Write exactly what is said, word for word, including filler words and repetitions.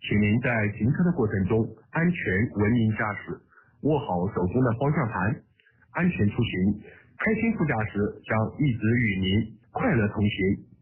请您在行车的过程中安全文明驾驶，握好手中的方向盘，安全出行。开心副驾驶将一直与您快乐同行。